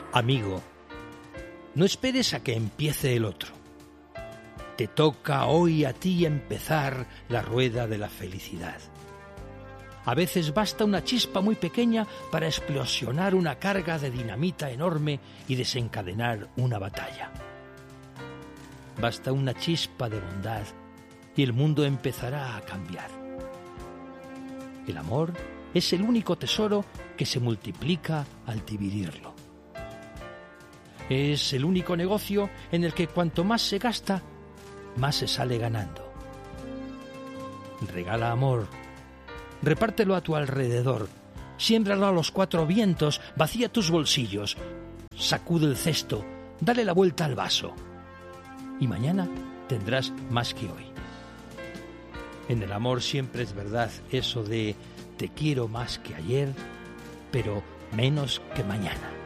Amigo, no esperes a que empiece el otro. Te toca hoy a ti empezar la rueda de la felicidad. A veces basta una chispa muy pequeña para explosionar una carga de dinamita enorme y desencadenar una batalla. Basta una chispa de bondad y el mundo empezará a cambiar. El amor es el único tesoro que se multiplica al dividirlo. Es el único negocio en el que cuanto más se gasta, más se sale ganando. Regala amor, repártelo a tu alrededor, siémbralo a los cuatro vientos, vacía tus bolsillos, sacude el cesto, dale la vuelta al vaso. Y mañana tendrás más que hoy. En el amor siempre es verdad eso de te quiero más que ayer, pero menos que mañana.